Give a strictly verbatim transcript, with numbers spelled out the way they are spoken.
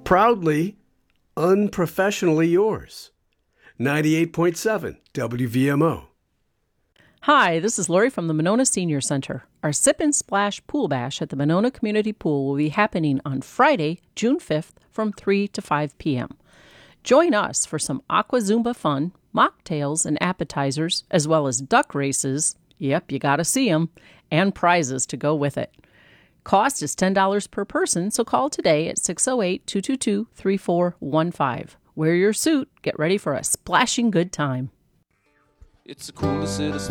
Proudly, unprofessionally yours. ninety-eight point seven W V M O. Hi, this is Lori from the Monona Senior Center. Our Sip and Splash Pool Bash at the Monona Community Pool will be happening on Friday, June fifth from three to five p.m. Join us for some Aqua Zumba fun, mocktails and appetizers, as well as duck races, yep, you gotta see 'em, and prizes to go with it. Cost is ten dollars per person, so call today at six oh eight, two two two, three four one five. Wear your suit, get ready for a splashing good time. It's the coolest city.